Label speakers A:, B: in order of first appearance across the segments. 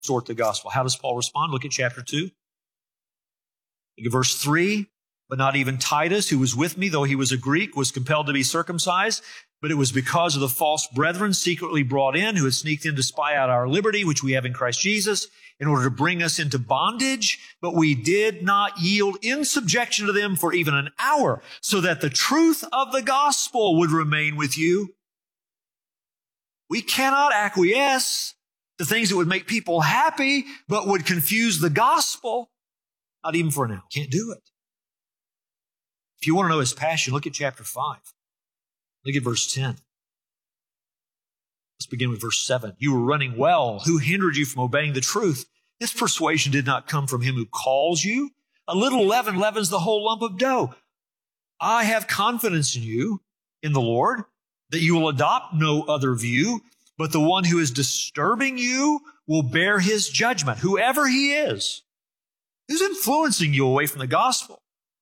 A: distort the gospel. How does Paul respond? Look at chapter 2. Look at verse 3. But not even Titus, who was with me, though he was a Greek, was compelled to be circumcised. But it was because of the false brethren secretly brought in, who had sneaked in to spy out our liberty, which we have in Christ Jesus, in order to bring us into bondage. But we did not yield in subjection to them for even an hour, so that the truth of the gospel would remain with you. We cannot acquiesce to things that would make people happy, but would confuse the gospel. Not even for an hour. Can't do it. If you want to know his passion, look at chapter 5. Look at verse 10. Let's begin with verse 7. You were running well. Who hindered you from obeying the truth? This persuasion did not come from him who calls you. A little leaven leavens the whole lump of dough. I have confidence in you, in the Lord, that you will adopt no other view, but the one who is disturbing you will bear his judgment, whoever he is. Who's influencing you away from the gospel?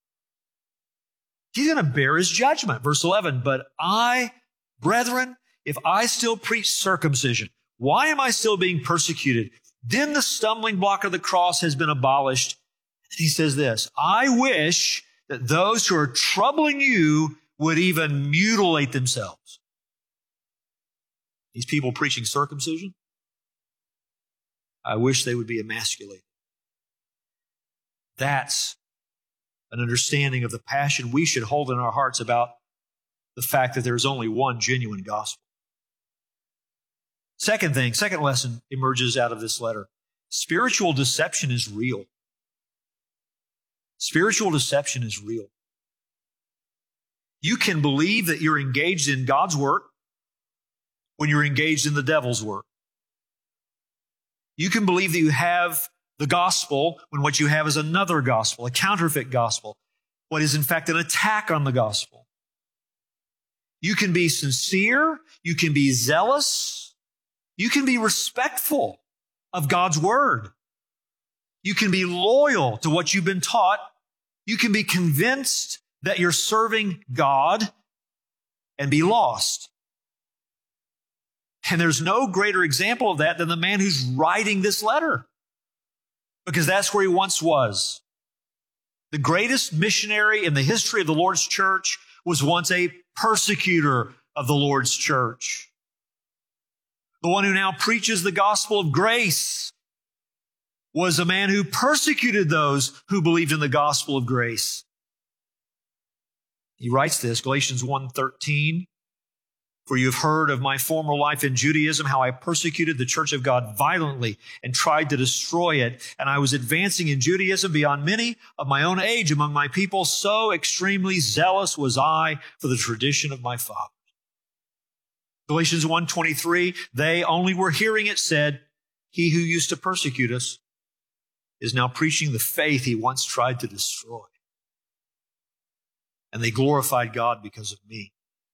A: He's going to bear his judgment. Verse 11, but I, brethren, if I still preach circumcision, why am I still being persecuted? Then the stumbling block of the cross has been abolished. And he says this, I wish that those who are troubling you would even mutilate themselves. These people preaching circumcision, I wish they would be emasculated. That's an understanding of the passion we should hold in our hearts about the fact that there is only one genuine gospel. Second lesson emerges out of this letter. Spiritual deception is real. Spiritual deception is real. You can believe that you're engaged in God's work when you're engaged in the devil's work. You can believe that you have the gospel when what you have is another gospel, a counterfeit gospel, what is in fact an attack on the gospel. You can be sincere, you can be zealous, you can be respectful of God's word. You can be loyal to what you've been taught. You can be convinced that you're serving God and be lost. And there's no greater example of that than the man who's writing this letter. Because that's where he once was. The greatest missionary in the history of the Lord's church was once a persecutor of the Lord's church. The one who now preaches the gospel of grace was a man who persecuted those who believed in the gospel of grace. He writes this, Galatians 1:13. For you have heard of my former life in Judaism, how I persecuted the church of God violently and tried to destroy it. And I was advancing in Judaism beyond many of my own age among my people. So extremely zealous was I for the tradition of my fathers. Galatians 1:23, they only were hearing it said, he who used to persecute us is now preaching the faith he once tried to destroy. And they glorified God because of me.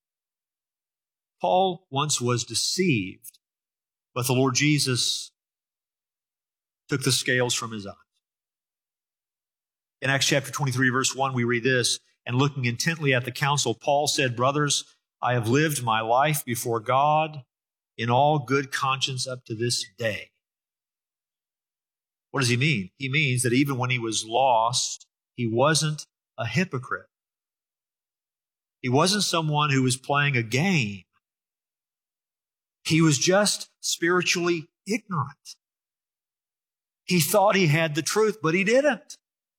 A: Paul once was deceived, but the Lord Jesus took the scales from his eyes. In Acts chapter 23, verse 1, we read this, and looking intently at the council, Paul said, brothers, I have lived my life before God in all good conscience up to this day. What does he mean? He means that even when he was lost, he wasn't a hypocrite. He wasn't someone who was playing a game. He was just spiritually ignorant. He thought he had the truth, but he didn't.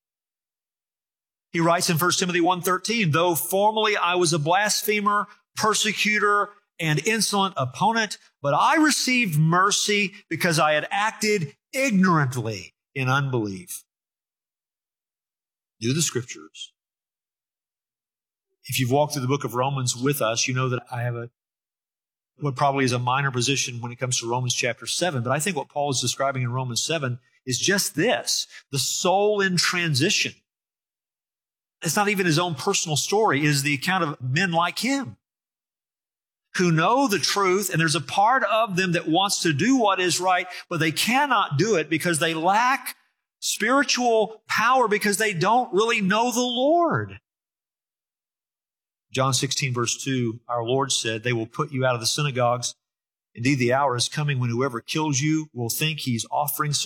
A: He writes in 1 Timothy 1:13, though formerly I was a blasphemer, persecutor, and insolent opponent, but I received mercy because I had acted ignorantly in unbelief. Knew the scriptures. If you've walked through the book of Romans with us, you know that I have what probably is a minor position when it comes to Romans chapter 7. But I think what Paul is describing in Romans 7 is just this, the soul in transition. It's not even his own personal story. It is the account of men like him who know the truth, and there's a part of them that wants to do what is right, but they cannot do it because they lack spiritual power because they don't really know the Lord. John 16, verse 2, our Lord said, they will put you out of the synagogues Indeed, the hour is coming when whoever kills you will think he's offering